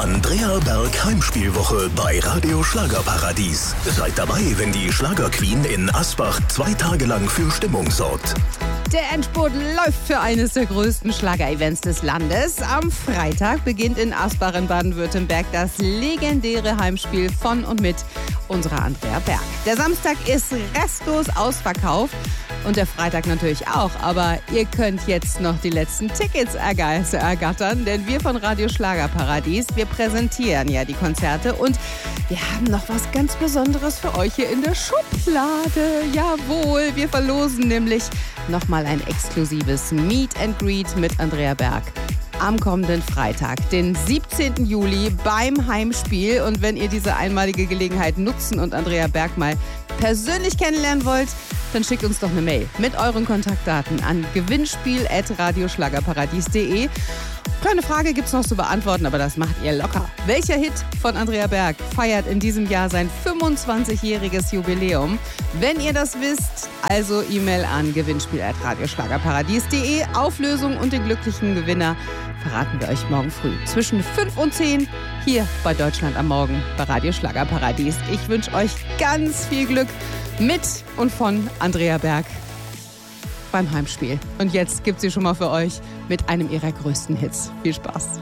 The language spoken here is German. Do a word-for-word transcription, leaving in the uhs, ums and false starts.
Andrea Berg Heimspielwoche bei Radio Schlagerparadies. Seid dabei, wenn die Schlagerqueen in Asbach zwei Tage lang für Stimmung sorgt. Der Endspurt läuft für eines der größten Schlager-Events des Landes. Am Freitag beginnt in Asbach in Baden-Württemberg das legendäre Heimspiel von und mit unserer Andrea Berg. Der Samstag ist restlos ausverkauft und der Freitag natürlich auch. Aber ihr könnt jetzt noch die letzten Tickets ergattern, denn wir von Radio Schlagerparadies, wir präsentieren ja die Konzerte und wir haben noch was ganz Besonderes für euch hier in der Schublade. Jawohl, wir verlosen nämlich nochmal ein exklusives Meet and Greet mit Andrea Berg am kommenden Freitag, den siebzehnten Juli beim Heimspiel. Und wenn ihr diese einmalige Gelegenheit nutzen und Andrea Berg mal persönlich kennenlernen wollt, dann schickt uns doch eine Mail mit euren Kontaktdaten an gewinnspiel at radioschlagerparadies punkt de. Kleine Frage gibt's noch zu beantworten, aber das macht ihr locker. Welcher Hit von Andrea Berg feiert in diesem Jahr sein fünfundzwanzigjähriges Jubiläum? Wenn ihr das wisst, also E-Mail an gewinnspiel at radioschlagerparadies punkt de. Auflösung und den glücklichen Gewinner verraten wir euch morgen früh zwischen fünf und zehn hier bei Deutschland am Morgen bei Radio Schlagerparadies. Ich wünsche euch ganz viel Glück mit und von Andrea Berg beim Heimspiel. Und jetzt gibt sie schon mal für euch mit einem ihrer größten Hits. Viel Spaß.